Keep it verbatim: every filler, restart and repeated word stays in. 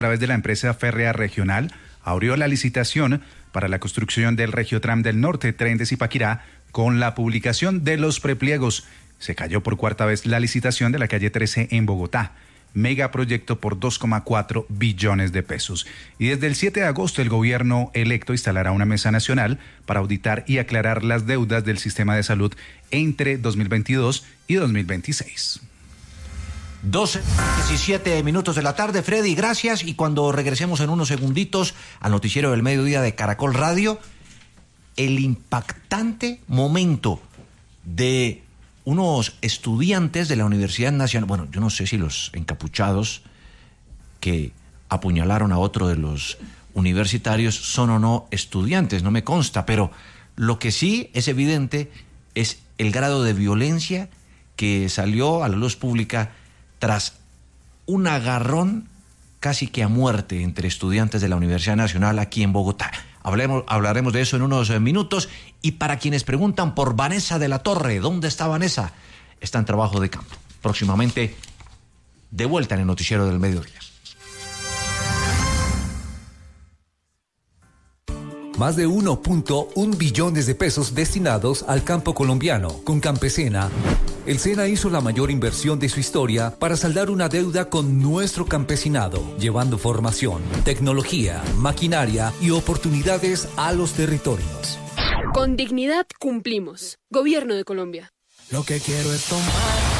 través de la empresa férrea regional, abrió la licitación para la construcción del Regiotram del Norte, tren de Zipaquirá, con la publicación de los prepliegos. Se cayó por cuarta vez la licitación de la calle trece en Bogotá. Megaproyecto por dos coma cuatro billones de pesos. Y desde el siete de agosto el gobierno electo instalará una mesa nacional para auditar y aclarar las deudas del sistema de salud entre dos mil veintidós y dos mil veintiséis. doce, diecisiete minutos de la tarde, Freddy, gracias. Y cuando regresemos en unos segunditos al noticiero del mediodía de Caracol Radio, el impactante momento de unos estudiantes de la Universidad Nacional, bueno, yo no sé si los encapuchados que apuñalaron a otro de los universitarios son o no estudiantes, no me consta, pero lo que sí es evidente es el grado de violencia que salió a la luz pública tras un agarrón casi que a muerte entre estudiantes de la Universidad Nacional aquí en Bogotá. Hablemos, hablaremos de eso en unos minutos. Y para quienes preguntan por Vanessa de la Torre, ¿dónde está Vanessa? Está en trabajo de campo. Próximamente, de vuelta en el noticiero del mediodía. Más de uno punto uno billones de pesos destinados al campo colombiano. Con Campesina, el SENA hizo la mayor inversión de su historia para saldar una deuda con nuestro campesinado, llevando formación, tecnología, maquinaria y oportunidades a los territorios. Con dignidad cumplimos. Gobierno de Colombia. Lo que quiero es tomar